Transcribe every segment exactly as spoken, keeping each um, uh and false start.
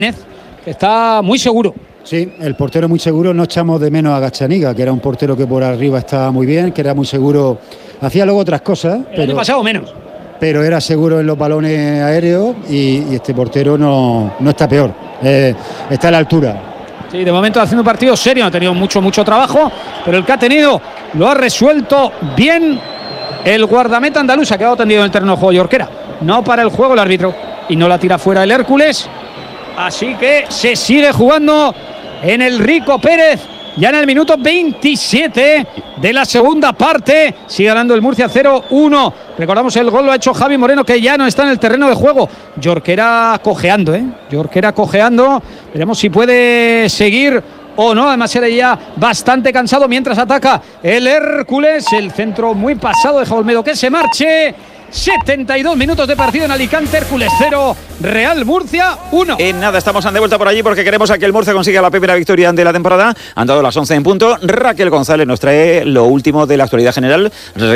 que está muy seguro. Sí, el portero muy seguro. No echamos de menos a Gachaniga, que era un portero que por arriba estaba muy bien, que era muy seguro, hacía luego otras cosas, El pero año pasado menos. pero era seguro en los balones aéreos y, y este portero no, no está peor, eh, está a la altura. Sí, de momento haciendo un partido serio, ha tenido mucho, mucho trabajo, pero el que ha tenido lo ha resuelto bien el guardameta andaluz. Ha quedado tendido en el terreno de juego Jorquera. No para el juego el árbitro y no la tira fuera el Hércules. Así que se sigue jugando en el Rico Pérez. Ya en el minuto veintisiete de la segunda parte. Sigue ganando el Murcia cero uno. Recordamos, el gol lo ha hecho Javi Moreno, que ya no está en el terreno de juego. Jorquera cojeando, ¿eh? Jorquera cojeando. Veremos si puede seguir o no. Además era ya bastante cansado mientras ataca el Hércules. El centro muy pasado, deja Olmedo que se marche. setenta y dos minutos de partido en Alicante. Hércules cero, Real Murcia uno. En nada, estamos de vuelta por allí porque queremos a que el Murcia consiga la primera victoria de la temporada. Han dado las once en punto. Raquel González nos trae lo último de la actualidad general,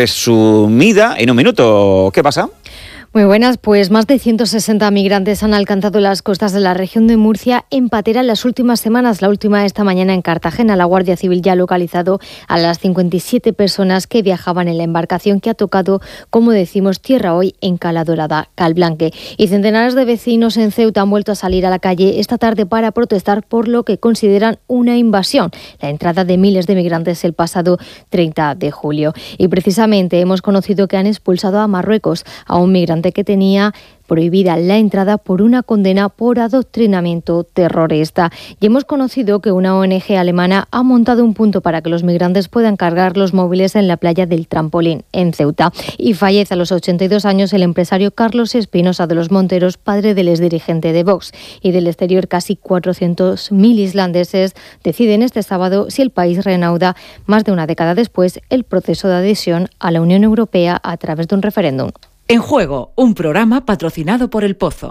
resumida en un minuto. ¿Qué pasa? Muy buenas, pues más de ciento sesenta migrantes han alcanzado las costas de la región de Murcia en patera en las últimas semanas. La última esta mañana en Cartagena. La Guardia Civil ya ha localizado a las cincuenta y siete personas que viajaban en la embarcación que ha tocado, como decimos, tierra hoy en Cala Dorada, Calblanque. Y centenares de vecinos en Ceuta han vuelto a salir a la calle esta tarde para protestar por lo que consideran una invasión, la entrada de miles de migrantes el pasado treinta de julio. Y precisamente hemos conocido que han expulsado a Marruecos a un migrante que tenía prohibida la entrada por una condena por adoctrinamiento terrorista. Y hemos conocido que una O N G alemana ha montado un punto para que los migrantes puedan cargar los móviles en la playa del Trampolín, en Ceuta. Y fallece a los ochenta y dos años el empresario Carlos Espinosa de los Monteros, padre del exdirigente de Vox. Y del exterior, casi cuatrocientos mil islandeses deciden este sábado si el país reanuda, más de una década después, el proceso de adhesión a la Unión Europea a través de un referéndum. En Juego, un programa patrocinado por El Pozo.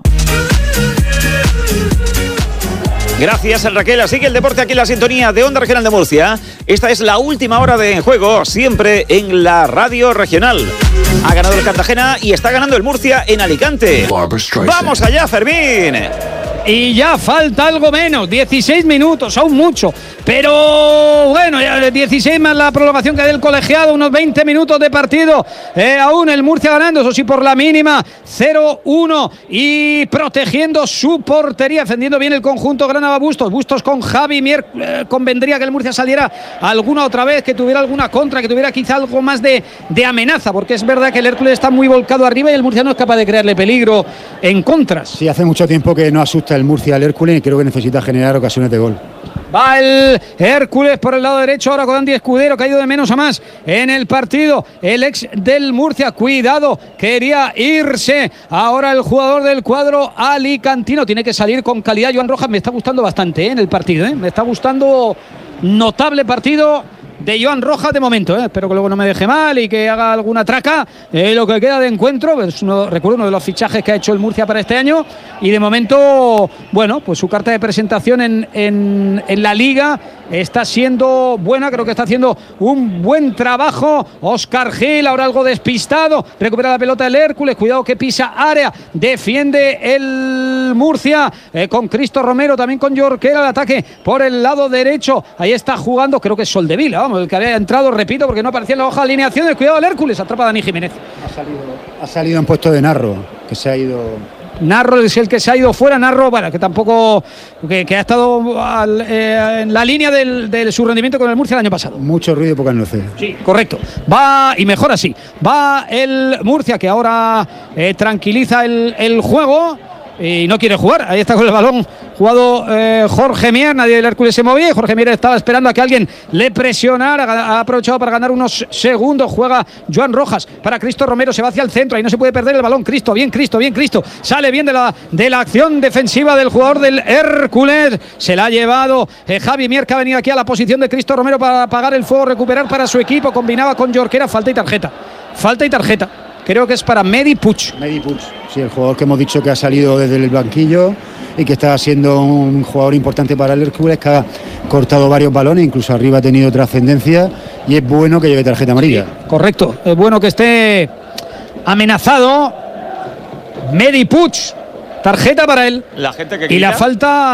Gracias, Raquel. Así que el deporte aquí en la sintonía de Onda Regional de Murcia. Esta es la última hora de En Juego, siempre en la radio regional. Ha ganado el Cartagena y está ganando el Murcia en Alicante. ¡Vamos allá, Fermín! Y ya falta algo menos, dieciséis minutos, aún mucho. Pero bueno, ya dieciséis más la prolongación que hay del colegiado, unos veinte minutos de partido. Eh, aún el Murcia ganando, eso sí, por la mínima, cero uno. Y protegiendo su portería, defendiendo bien el conjunto Granada Bustos. Bustos con Javi Mier, eh, convendría que el Murcia saliera alguna otra vez, que tuviera alguna contra, que tuviera quizá algo más de, de amenaza, porque es verdad que el Hércules está muy volcado arriba y el Murcia no es capaz de crearle peligro en contras. Sí, hace mucho tiempo que no asusta el Murcia al Hércules y creo que necesita generar ocasiones de gol. Va el Hércules por el lado derecho ahora con Andy Escudero, que ha ido de menos a más en el partido. El ex del Murcia, cuidado, quería irse. Ahora el jugador del cuadro alicantino tiene que salir con calidad. Joan Rojas me está gustando bastante, ¿eh? En el partido, ¿eh? Me está gustando, notable partido de Joan Rojas de momento, ¿eh? Espero que luego no me deje mal y que haga alguna traca. Eh, lo que queda de encuentro, es uno, recuerdo uno de los fichajes que ha hecho el Murcia para este año, y de momento, bueno, pues su carta de presentación en, en, en la Liga está siendo buena. Creo que está haciendo un buen trabajo Óscar Gil, ahora algo despistado, recupera la pelota el Hércules, cuidado que pisa área, defiende el Murcia eh, con Cristo Romero, también con Jorquera, el ataque por el lado derecho, ahí está jugando, creo que es Soldevila, vamos, el que había entrado, repito, porque no aparecía en la hoja de alineaciones. Cuidado el Hércules, atrapa a Dani Jiménez. Ha salido, ha salido en puesto de Narro, que se ha ido... Narro es el que se ha ido fuera. Narro, bueno, que tampoco, que, que ha estado al, eh, en la línea del, de su rendimiento con el Murcia el año pasado. Mucho ruido y pocas nueces. Sí, correcto. Va, y mejor así, va el Murcia, que ahora eh, tranquiliza el, el juego y no quiere jugar. Ahí está con el balón jugado eh, Jorge Mier. Nadie del Hércules se movía. Jorge Mier estaba esperando a que alguien le presionara. Ha aprovechado para ganar unos segundos. Juega Joan Rojas para Cristo Romero. Se va hacia el centro. Ahí no se puede perder el balón. Cristo, bien Cristo, bien Cristo. Sale bien de la, de la acción defensiva del jugador del Hércules. Se la ha llevado eh, Javi Mier, que ha venido aquí a la posición de Cristo Romero para apagar el fuego, recuperar para su equipo. Combinaba con Jorquera. Falta y tarjeta. Falta y tarjeta. Creo que es para Medi Puig. Medi Puig, sí, el jugador que hemos dicho que ha salido desde el banquillo y que está siendo un jugador importante para el Hércules, que ha cortado varios balones, incluso arriba ha tenido trascendencia, y es bueno que lleve tarjeta amarilla. Sí, correcto, es bueno que esté amenazado Medi Puig, Tarjeta para él. La gente que y la grita. falta